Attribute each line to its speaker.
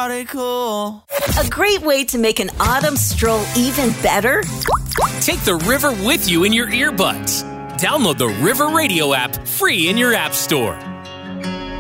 Speaker 1: party cool.
Speaker 2: A great way to make an autumn stroll even better?
Speaker 3: Take the river with you in your earbuds. Download the River Radio app free in your app store.